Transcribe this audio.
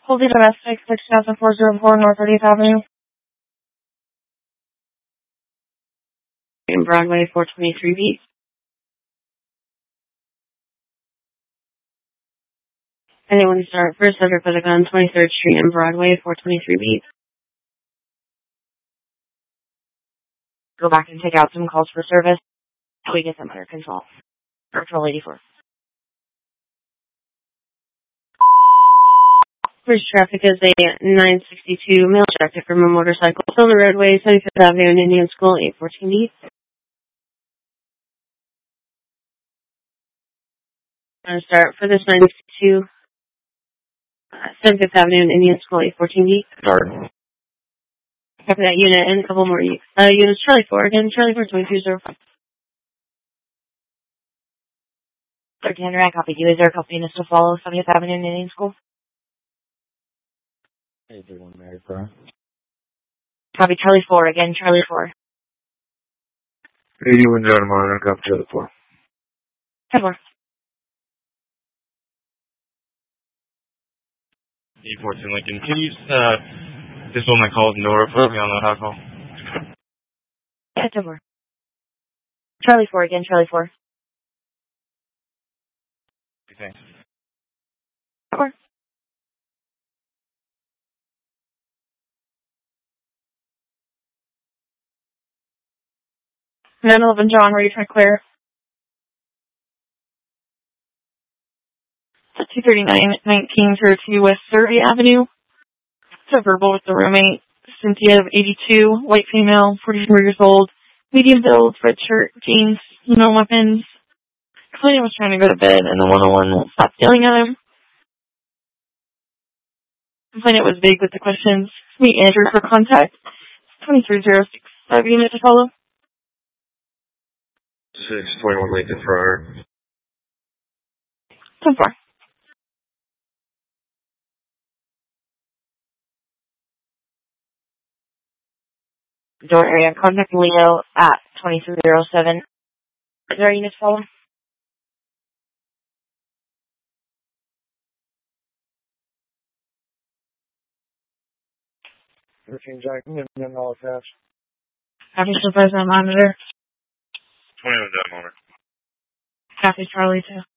Holding domestic 6404 North 30th Avenue. In Broadway 423B. Anyone start first subject for the gun, 23rd Street and Broadway 423B. Go back and take out some calls for service until we get them under control. Patrol 84. First traffic is a 962 male objective from a motorcycle on the roadway, 75th Avenue and Indian School, 814B. I'm going to start for this 962, 75th Avenue and Indian School, 814B. Start. Copy that unit and a couple more units. Charlie 4, again, Charlie 4, 2205. 1300, I copy you. Is there a copy to follow 70th Avenue and Indian School? 81 Mary Prime. Copy Charlie 4, again, Charlie 4. 81 John Martin, copy Charlie 4. 10 more. E14 Lincoln, can you disable my calls and door, put me on the hot call? Yeah, 10 more. Charlie 4, again, Charlie 4. Thanks. 10 more. And then 11 John, ready to clear. 239-1902 West 30th Avenue. It's a verbal with the roommate, Cynthia of 82, white female, 44 years old, medium build, red shirt, jeans, no weapons. Client was trying to go to bed and the 101 won't stop yelling at him. Complainant was vague with the questions. Meet Andrew for contact. 23065 unit to follow. 621 Lincoln Friar. 10-4. Door area, contact Leo at 2307. Is there a unit to follow? Jack, and all attached. Copy supervisor on monitor. 21 John Martin. Copy Charlie 2.